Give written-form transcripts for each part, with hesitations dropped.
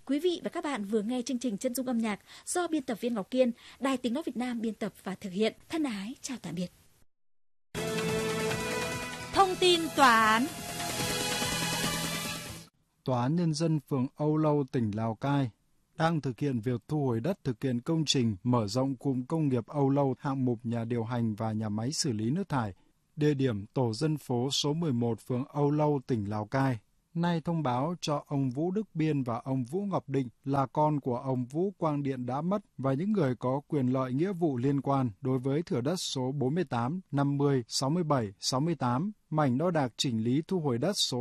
Quý vị và các bạn vừa nghe chương trình Chân dung âm nhạc do biên tập viên Ngọc Kiên, Đài Tiếng nói Việt Nam biên tập và thực hiện. Thân ái chào tạm biệt. Thông tin tòa án. Tòa án Nhân dân phường Âu Lâu, tỉnh Lào Cai đang thực hiện việc thu hồi đất thực hiện công trình mở rộng cụm công nghiệp Âu Lâu, hạng mục nhà điều hành và nhà máy xử lý nước thải, địa điểm tổ dân phố số 11 phường Âu Lâu, tỉnh Lào Cai. Nay thông báo cho ông Vũ Đức Biên và ông Vũ Ngọc Định là con của ông Vũ Quang Điện đã mất và những người có quyền lợi nghĩa vụ liên quan đối với thửa đất số 48, 50, 67, 68, mảnh đo đạc chỉnh lý thu hồi đất số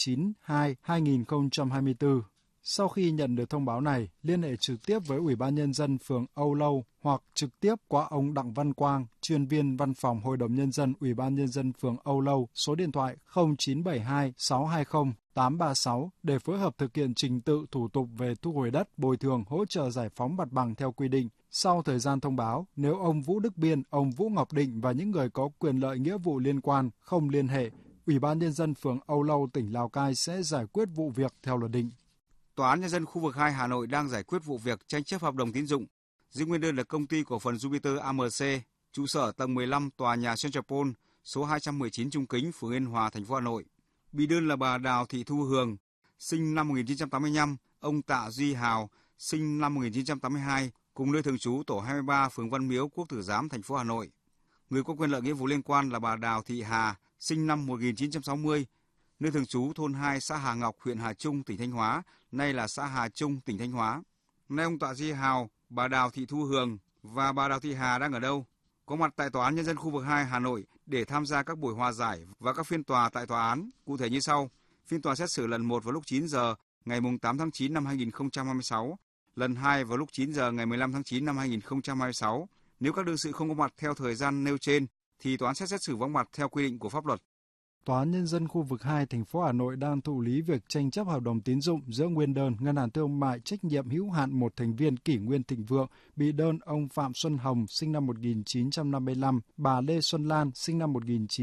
89/2024. Sau khi nhận được thông báo này, liên hệ trực tiếp với Ủy ban Nhân dân phường Âu Lâu hoặc trực tiếp qua ông Đặng Văn Quang, chuyên viên văn phòng Hội đồng Nhân dân Ủy ban Nhân dân phường Âu Lâu, số điện thoại 0972 620 836 để phối hợp thực hiện trình tự thủ tục về thu hồi đất, bồi thường, hỗ trợ giải phóng mặt bằng theo quy định. Sau thời gian thông báo, nếu ông Vũ Đức Biên, ông Vũ Ngọc Định và những người có quyền lợi nghĩa vụ liên quan không liên hệ, Ủy ban Nhân dân phường Âu Lâu, tỉnh Lào Cai sẽ giải quyết vụ việc theo luật định. Tòa án Nhân dân khu vực 2 Hà Nội đang giải quyết vụ việc tranh chấp hợp đồng tín dụng. Giữ nguyên đơn là công ty cổ phần Jupiter AMC, trụ sở tầng 15 tòa nhà Centropol, số 219 Trung Kính, phường Yên Hòa, thành phố Hà Nội. Bị đơn là bà Đào Thị Thu Hường, sinh năm 1985, ông Tạ Duy Hào, sinh năm 1982, cùng nơi thường trú tổ 23, phường Văn Miếu, Quốc Tử Giám, thành phố Hà Nội. Người có quyền lợi nghĩa vụ liên quan là bà Đào Thị Hà, sinh năm 1960, nơi thường trú thôn 2, xã Hà Ngọc, huyện Hà Trung, tỉnh Thanh Hóa, nay là xã Hà Trung, tỉnh Thanh Hóa. Nay ông Tạ Duy Hào, bà Đào Thị Thu Hường và bà Đào Thị Hà đang ở đâu? Có mặt tại Tòa án Nhân dân khu vực 2 Hà Nội để tham gia các buổi hòa giải và các phiên tòa tại tòa án, cụ thể như sau. Phiên tòa xét xử lần 1 vào lúc 9 giờ ngày 8 tháng 9 năm 2026, lần 2 vào lúc 9 giờ ngày 15 tháng 9 năm 2026. Nếu các đương sự không có mặt theo thời gian nêu trên, thì tòa án sẽ xét xử vắng mặt theo quy định của pháp luật. Tòa án Nhân dân khu vực 2 thành phố Hà Nội đang thụ lý việc tranh chấp hợp đồng tín dụng giữa nguyên đơn Ngân hàng Thương mại trách nhiệm hữu hạn một thành viên Kỷ Nguyên Thịnh Vượng, bị đơn ông Phạm Xuân Hồng sinh năm 1955, bà Lê Xuân Lan sinh năm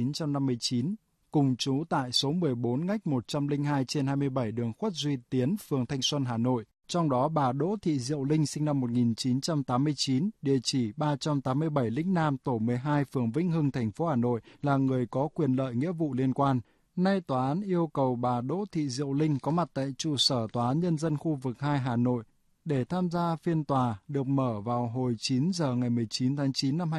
1959, cùng trú tại số 14 ngách 102/27 đường Khuất Duy Tiến, phường Thanh Xuân, Hà Nội. Trong đó bà Đỗ Thị Diệu Linh sinh năm 1989, địa chỉ 387 Lĩnh Nam, tổ 12, phường Vĩnh Hưng, thành phố Hà Nội là người có quyền lợi nghĩa vụ liên quan. Nay tòa án yêu cầu bà Đỗ Thị Diệu Linh có mặt tại trụ sở Tòa án Nhân dân khu vực 2 Hà Nội để tham gia phiên tòa được mở vào hồi 9 giờ ngày 19 tháng 9 năm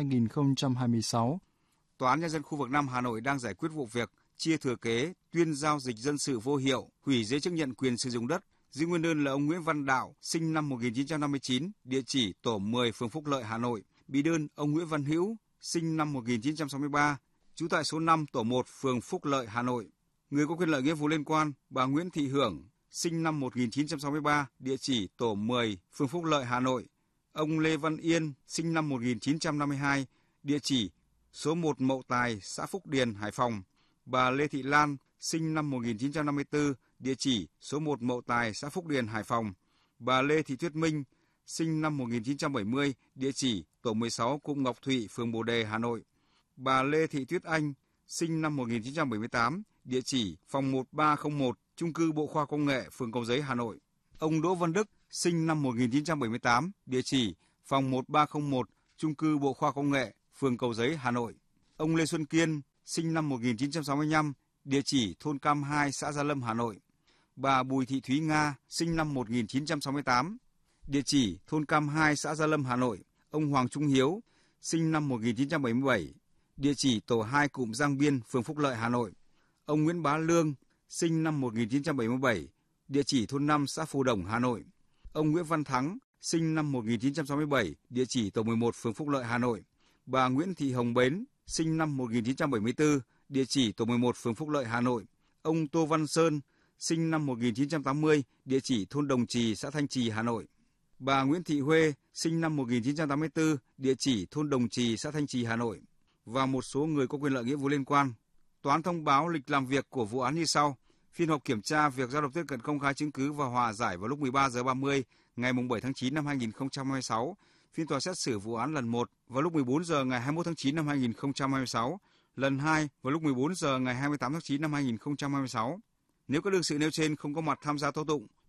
2026. Tòa án Nhân dân khu vực 5 Hà Nội đang giải quyết vụ việc chia thừa kế, tuyên giao dịch dân sự vô hiệu, hủy giấy chứng nhận quyền sử dụng đất. Giữ nguyên đơn là ông Nguyễn Văn Đạo, sinh năm 1959, địa chỉ tổ 10, phường Phúc Lợi, Hà Nội. Bị đơn ông Nguyễn Văn Hữu, sinh năm 1963, trú tại số 5, tổ 1, phường Phúc Lợi, Hà Nội. Người có quyền lợi nghĩa vụ liên quan, bà Nguyễn Thị Hưởng, sinh năm 1963, địa chỉ tổ 10, phường Phúc Lợi, Hà Nội. Ông Lê Văn Yên, sinh năm 1952, địa chỉ số 1 Mậu Tài, xã Phúc Điền, Hải Phòng. Bà Lê Thị Lan, sinh năm 1954, địa chỉ số 1 Mậu Tài, xã Phúc Điền, Hải Phòng. Bà Lê Thị Tuyết Minh, sinh năm 1970, địa chỉ tổ 16, Cung Ngọc Thụy, phường Bồ Đề, Hà Nội. Bà Lê Thị Tuyết Anh, sinh năm 1978, địa chỉ phòng 1301, chung cư Bộ Khoa Công nghệ, phường Cầu Giấy, Hà Nội. Ông Đỗ Văn Đức, sinh năm 1978, địa chỉ phòng 1301, chung cư Bộ Khoa Công nghệ, phường Cầu Giấy, Hà Nội. Ông Lê Xuân Kiên, sinh năm 1965, địa chỉ thôn Cam 2, xã Gia Lâm, Hà Nội. Bà Bùi Thị Thúy Nga, sinh năm 1968, địa chỉ thôn Cam 2, xã Gia Lâm, Hà Nội. Ông Hoàng Trung Hiếu, sinh năm 1977, địa chỉ tổ 2, cụm Giang Biên, phường Phúc Lợi, Hà Nội. Ông Nguyễn Bá Lương, sinh năm 1977, địa chỉ thôn 5, xã Phù Đồng, Hà Nội. Ông Nguyễn Văn Thắng, sinh năm 1967, địa chỉ tổ 11, phường Phúc Lợi, Hà Nội. Bà Nguyễn Thị Hồng Bến, sinh năm 1974, địa chỉ tổ 11, phường Phúc Lợi, Hà Nội. Ông Tô Văn Sơn, sinh năm 1980, địa chỉ thôn Đồng Trì, xã Thanh Trì, Hà Nội. Bà Nguyễn Thị Huê, sinh năm 1984, địa chỉ thôn Đồng Trì, xã Thanh Trì, Hà Nội. Và một số người có quyền lợi nghĩa vụ liên quan. Tòa án thông báo lịch làm việc của vụ án như sau. Phiên họp kiểm tra việc giao nộp tiếp cận công khai chứng cứ và hòa giải vào lúc 13 giờ 30 ngày 7 tháng 9 năm 2026. Phiên tòa xét xử vụ án lần 1 vào lúc 14 giờ ngày 21 tháng 9 năm 2026, lần 2 vào lúc 14 giờ ngày 28 tháng 9 năm 2026. Nếu các đương sự nêu trên không có mặt tham gia tố tụng,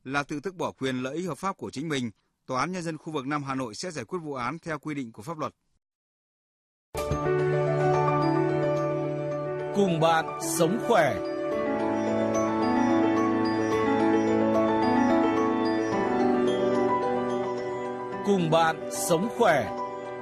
là tự thức bỏ quyền lợi ích hợp pháp của chính mình, Tòa án Nhân dân khu vực 5 Hà Nội sẽ giải quyết vụ án theo quy định của pháp luật. Cùng bạn sống khỏe. Cùng bạn sống khỏe.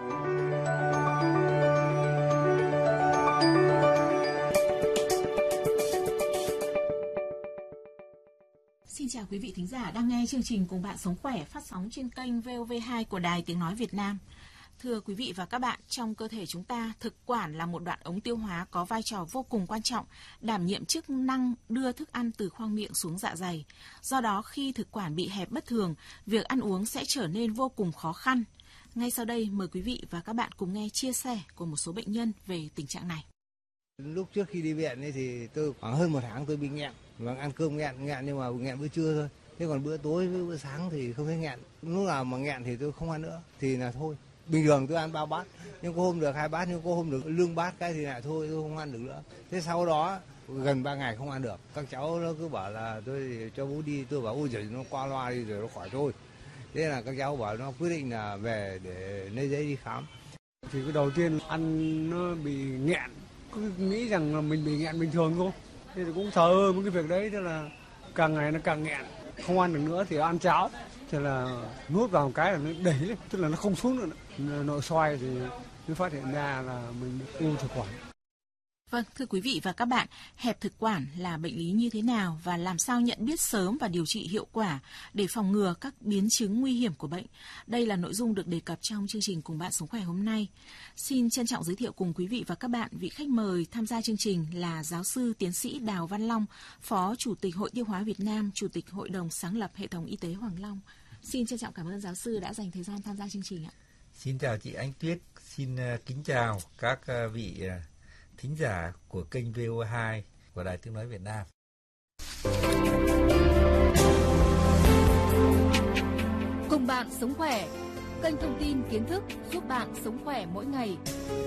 Xin chào quý vị thính giả đang nghe chương trình Cùng bạn sống khỏe phát sóng trên kênh VOV2 của Đài Tiếng nói Việt Nam. Thưa quý vị và các bạn, trong cơ thể chúng ta, thực quản là một đoạn ống tiêu hóa có vai trò vô cùng quan trọng, đảm nhiệm chức năng đưa thức ăn từ khoang miệng xuống dạ dày. Do đó, khi thực quản bị hẹp bất thường, việc ăn uống sẽ trở nên vô cùng khó khăn. Ngay sau đây, mời quý vị và các bạn cùng nghe chia sẻ của một số bệnh nhân về tình trạng này. Lúc trước khi đi viện ấy thì tôi khoảng hơn 1 tháng tôi bị nghẹn, và ăn cơm nghẹn nhưng mà nghẹn bữa trưa thôi. Thế còn bữa tối với bữa sáng thì không thấy nghẹn. Lúc nào mà nghẹn thì tôi không ăn nữa, thì là thôi. Bình thường tôi ăn 3 bát, nhưng có hôm được 2 bát, nhưng có hôm được lương bát cái thì lại thôi, tôi không ăn được nữa. Thế sau đó gần 3 ngày không ăn được. Các cháu nó cứ bảo là tôi cho bố đi, tôi bảo ôi giời nó qua loa đi rồi nó khỏi thôi. Thế là các cháu bảo nó quyết định là về để lấy giấy đi khám. Thì cái đầu tiên ăn nó bị nghẹn, cứ nghĩ rằng là mình bị nghẹn bình thường thôi. Thế thì cũng thờ ơ với cái việc đấy, thế là càng ngày nó càng nghẹn, không ăn được nữa thì ăn cháo. Thế là nuốt vào một cái là nó đẩy lên, tức là nó không xuống nữa. Nội soi thì mới phát hiện ra là mình bị u thực quản. Vâng, thưa quý vị và các bạn, hẹp thực quản là bệnh lý như thế nào và làm sao nhận biết sớm và điều trị hiệu quả để phòng ngừa các biến chứng nguy hiểm của bệnh? Đây là nội dung được đề cập trong chương trình Cùng bạn sống khỏe hôm nay. Xin trân trọng giới thiệu cùng quý vị và các bạn vị khách mời tham gia chương trình là giáo sư tiến sĩ Đào Văn Long, Phó Chủ tịch Hội Tiêu hóa Việt Nam, Chủ tịch Hội đồng sáng lập Hệ thống Y tế Hoàng Long. Xin trân trọng cảm ơn giáo sư đã dành thời gian tham gia chương trình ạ. Xin chào chị Ánh Tuyết, xin kính chào các vị thính giả của kênh VO2 của Đài Tiếng nói Việt Nam. Cùng bạn sống khỏe, kênh thông tin kiến thức giúp bạn sống khỏe mỗi ngày.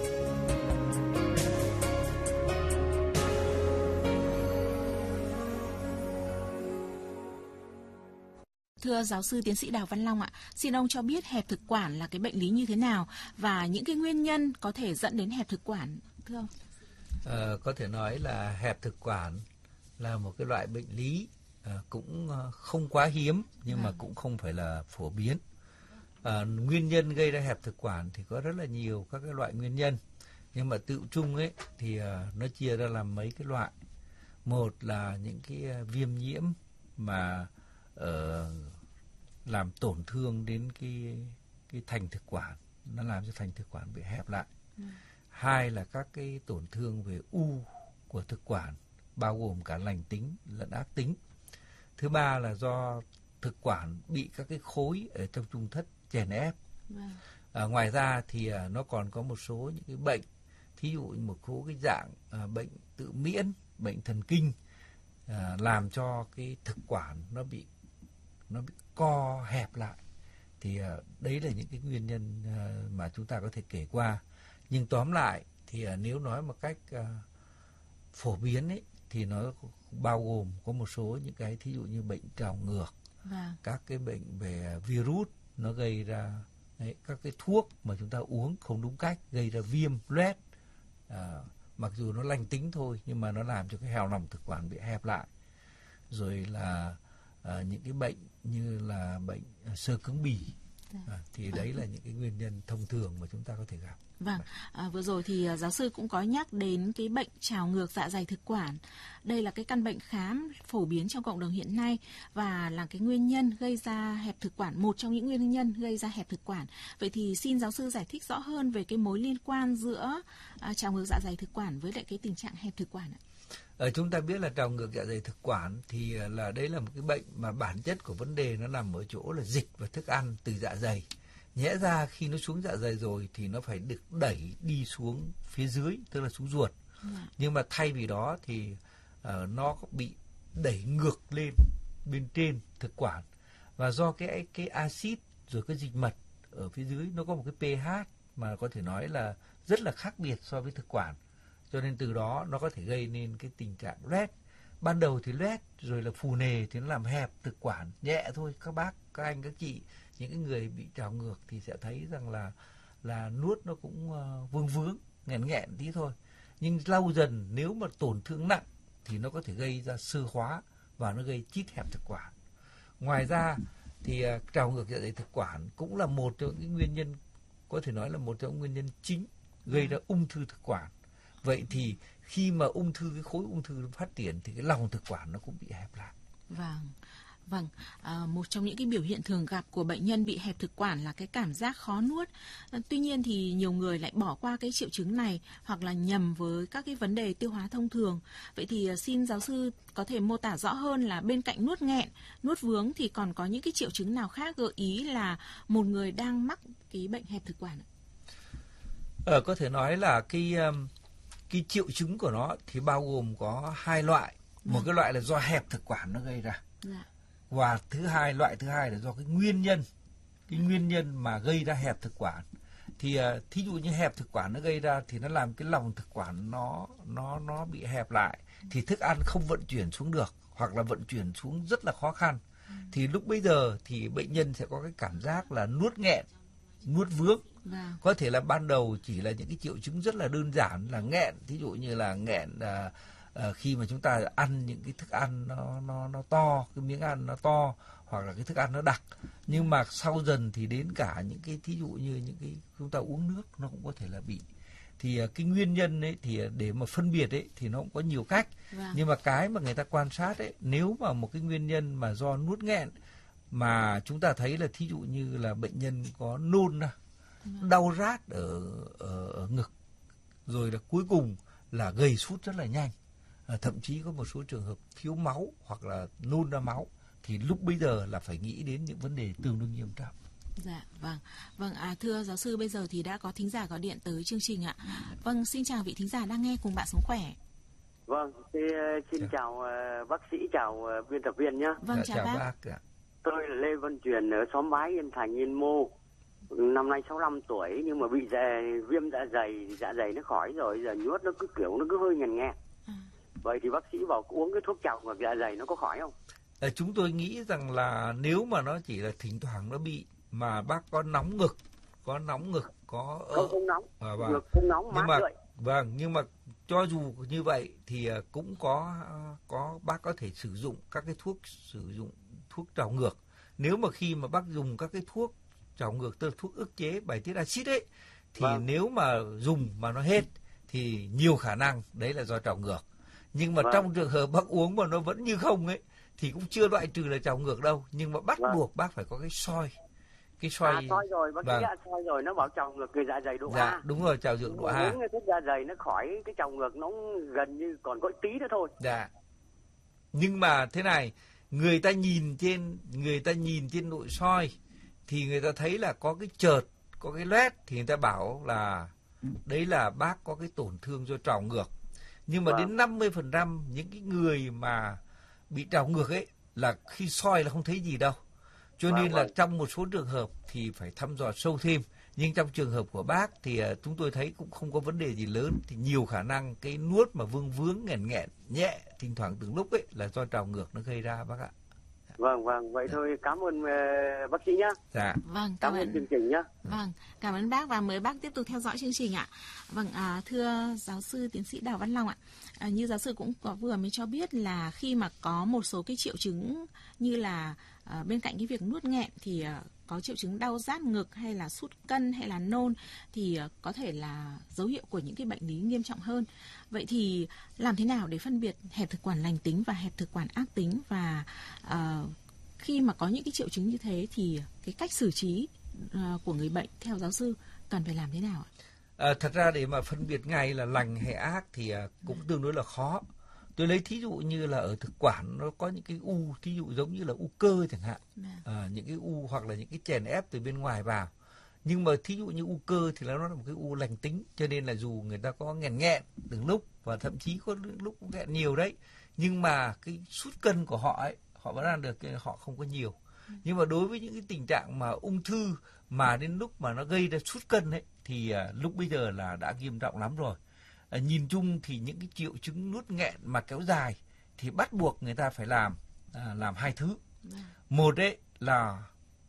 Thưa giáo sư tiến sĩ Đào Văn Long ạ, xin ông cho biết hẹp thực quản là cái bệnh lý như thế nào và những cái nguyên nhân có thể dẫn đến hẹp thực quản, thưa ông? Có thể nói là hẹp thực quản là một cái loại bệnh lý cũng không quá hiếm nhưng mà cũng không phải là phổ biến. Nguyên nhân gây ra hẹp thực quản thì có rất là nhiều các cái loại nguyên nhân, nhưng mà tự chung ấy thì nó chia ra làm mấy cái loại. Một là những cái viêm nhiễm mà làm tổn thương đến cái thành thực quản, nó làm cho thành thực quản bị hẹp lại. Hai là các cái tổn thương về u của thực quản, bao gồm cả lành tính lẫn ác tính. Thứ ba là do thực quản bị các cái khối ở trong trung thất chèn ép. Ngoài ra thì nó còn có một số những cái bệnh, thí dụ như một số cái dạng bệnh tự miễn, bệnh thần kinh, làm cho cái thực quản nó bị co hẹp lại. Thì đấy là những cái nguyên nhân mà chúng ta có thể kể qua. Nhưng tóm lại thì nếu nói một cách phổ biến ấy, thì nó bao gồm có một số những cái thí dụ như bệnh trào ngược, các cái bệnh về virus nó gây ra, đấy, các cái thuốc mà chúng ta uống không đúng cách gây ra viêm loét, mặc dù nó lành tính thôi nhưng mà nó làm cho cái hào lòng thực quản bị hẹp lại. Rồi là những cái bệnh như là bệnh xơ cứng bì, thì đấy là những cái nguyên nhân thông thường mà chúng ta có thể gặp. Vâng, vừa rồi thì giáo sư cũng có nhắc đến cái bệnh trào ngược dạ dày thực quản. Đây là cái căn bệnh khá phổ biến trong cộng đồng hiện nay và là cái nguyên nhân gây ra hẹp thực quản, một trong những nguyên nhân gây ra hẹp thực quản. Vậy thì xin giáo sư giải thích rõ hơn về cái mối liên quan giữa trào ngược dạ dày thực quản với lại cái tình trạng hẹp thực quản ạ. Chúng ta biết là trào ngược dạ dày thực quản thì là đấy là một cái bệnh mà bản chất của vấn đề nó nằm ở chỗ là dịch và thức ăn từ dạ dày. Nhẽ ra khi nó xuống dạ dày rồi thì nó phải được đẩy đi xuống phía dưới, tức là xuống ruột. Nhưng mà thay vì đó thì nó bị đẩy ngược lên bên trên thực quản. Và do cái axit rồi cái dịch mật ở phía dưới nó có một cái pH mà có thể nói là rất là khác biệt so với thực quản. Cho nên từ đó nó có thể gây nên cái tình trạng loét. ban đầu thì loét, rồi là phù nề thì nó làm hẹp thực quản nhẹ thôi. Các bác, các anh, các chị, những cái người bị trào ngược thì sẽ thấy rằng là nuốt nó cũng vương vướng, nghẹn tí thôi. Nhưng lâu dần nếu mà tổn thương nặng thì nó có thể gây ra xơ hóa và nó gây chít hẹp thực quản. Ngoài ra thì trào ngược dạ dày thực quản cũng là một trong những nguyên nhân, có thể nói là một trong những nguyên nhân chính gây ra ung thư thực quản. Vậy thì khi mà ung thư, cái khối ung thư phát triển thì cái lòng thực quản nó cũng bị hẹp lại. Vâng, một trong những cái biểu hiện thường gặp của bệnh nhân bị hẹp thực quản là cái cảm giác khó nuốt. Tuy nhiên thì nhiều người lại bỏ qua cái triệu chứng này hoặc là nhầm với các cái vấn đề tiêu hóa thông thường. Vậy thì xin giáo sư có thể mô tả rõ hơn là bên cạnh nuốt nghẹn, nuốt vướng thì còn có những cái triệu chứng nào khác gợi ý là một người đang mắc cái bệnh hẹp thực quản? Có thể nói là cái triệu chứng của nó thì bao gồm có hai loại. Một cái loại là do hẹp thực quản nó gây ra. Và loại thứ hai là do cái nguyên nhân mà gây ra hẹp thực quản. Thì thí dụ như hẹp thực quản nó gây ra thì nó làm cái lòng thực quản nó bị hẹp lại, thì thức ăn không vận chuyển xuống được, hoặc là vận chuyển xuống rất là khó khăn. Thì lúc bây giờ thì bệnh nhân sẽ có cái cảm giác là nuốt nghẹn, nuốt vướng. Có thể là ban đầu chỉ là những cái triệu chứng rất là đơn giản là nghẹn, thí dụ như là nghẹn khi mà chúng ta ăn những cái thức ăn nó to, cái miếng ăn nó to, hoặc là cái thức ăn nó đặc. Nhưng mà sau dần thì đến cả những cái thí dụ như những cái chúng ta uống nước nó cũng có thể là bị. Thì cái nguyên nhân ấy thì để mà phân biệt ấy thì nó cũng có nhiều cách. Nhưng mà cái mà người ta quan sát ấy, nếu mà một cái nguyên nhân mà do nuốt nghẹn mà chúng ta thấy là thí dụ như là bệnh nhân có nôn ra, đau rát ở ngực, rồi là cuối cùng là gầy sút rất là nhanh, thậm chí có một số trường hợp thiếu máu hoặc là nôn ra máu, thì lúc bây giờ là phải nghĩ đến những vấn đề tương đối nghiêm trọng. Dạ, vâng. Thưa giáo sư, bây giờ thì đã có thính giả gọi điện tới chương trình ạ. Vâng, xin chào vị thính giả đang nghe Cùng Bạn Sống Khỏe. Vâng, xin chào bác sĩ, chào biên tập viên nhé. Vâng, chào bác. Tôi là Lê Văn Truyền ở xóm Bái, Yên Thành, Yên Mô. Năm nay 65 tuổi nhưng mà bị viêm dạ dày nó khỏi rồi, giờ nuốt nó cứ kiểu nó cứ hơi nghẹn. Vậy thì bác sĩ bảo uống cái thuốc trào ngược dạ dày nó có khỏi không? Chúng tôi nghĩ rằng là nếu mà nó chỉ là thỉnh thoảng nó bị, mà bác có nóng ngực, có không nóng, ngực không nóng, mát rượi. Nhưng mà cho dù như vậy thì cũng có bác có thể sử dụng các cái thuốc trào ngược. Nếu mà khi mà bác dùng các cái thuốc trào ngược, tức là thuốc ức chế bài tiết axit ấy, thì nếu mà dùng mà nó hết thì nhiều khả năng đấy là do trào ngược. Nhưng mà trong trường hợp bác uống mà nó vẫn như không ấy thì cũng chưa loại trừ là trào ngược đâu, nhưng mà bắt buộc bác phải có cái soi. Soi rồi, bác sĩ đã soi rồi, nó bảo trào ngược cái dạ dày độ A. Đúng rồi, trào ngược độ A. Uống cái thuốc dạ dày nó khỏi cái trào ngược, nó gần như còn có tí nữa thôi. Nhưng mà thế này, người ta nhìn trên nội soi thì người ta thấy là có cái chợt, có cái loét, thì người ta bảo là đấy là bác có cái tổn thương do trào ngược. Nhưng mà đến 50% những cái người mà bị trào ngược ấy là khi soi là không thấy gì đâu. Cho nên là trong một số trường hợp thì phải thăm dò sâu thêm. Nhưng trong trường hợp của bác thì chúng tôi thấy cũng không có vấn đề gì lớn. Thì nhiều khả năng cái nuốt mà vương vướng nghẹn nhẹ thỉnh thoảng từng lúc ấy là do trào ngược nó gây ra bác ạ. Vâng, vậy thôi, cảm ơn bác sĩ nhé. Vâng, cảm ơn chương trình nhé. Vâng, cảm ơn bác và mời bác tiếp tục theo dõi chương trình ạ. Vâng, thưa giáo sư tiến sĩ Đào Văn Long ạ, như giáo sư cũng vừa mới cho biết là khi mà có một số cái triệu chứng như là bên cạnh cái việc nuốt nghẹn thì có triệu chứng đau rát ngực hay là sút cân hay là nôn thì có thể là dấu hiệu của những cái bệnh lý nghiêm trọng hơn. Vậy thì làm thế nào để phân biệt hẹp thực quản lành tính và hẹp thực quản ác tính, và khi mà có những cái triệu chứng như thế thì cái cách xử trí của người bệnh theo giáo sư cần phải làm thế nào ạ? Thật ra để mà phân biệt ngay là lành hay ác thì cũng tương đối là khó. Tôi lấy thí dụ như là ở thực quản nó có những cái u, thí dụ giống như là u cơ chẳng hạn, những cái u hoặc là những cái chèn ép từ bên ngoài vào. Nhưng mà thí dụ như u cơ thì nó là một cái u lành tính, cho nên là dù người ta có nghẹn từng lúc và thậm chí có lúc cũng nghẹn nhiều đấy, nhưng mà cái sút cân của họ ấy, họ vẫn ăn được, họ không có nhiều. Nhưng mà đối với những cái tình trạng mà ung thư mà đến lúc mà nó gây ra sút cân ấy thì lúc bây giờ là đã nghiêm trọng lắm rồi. Nhìn chung thì những cái triệu chứng nuốt nghẹn mà kéo dài thì bắt buộc người ta phải làm hai thứ. Một ấy là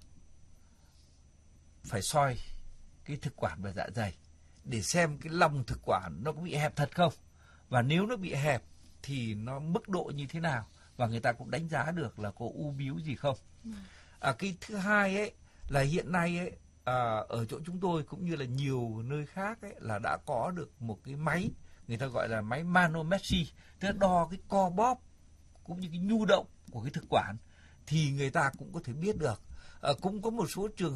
phải soi cái thực quản và dạ dày để xem cái lòng thực quản nó có bị hẹp thật không, và nếu nó bị hẹp thì nó mức độ như thế nào, và người ta cũng đánh giá được là có u bướu gì không. Cái thứ hai ấy là hiện nay ấy, ở chỗ chúng tôi cũng như là nhiều nơi khác ấy, là đã có được một cái máy người ta gọi là máy manometry, tức là đo cái co bóp cũng như cái nhu động của cái thực quản, thì người ta cũng có thể biết được. Cũng có một số trường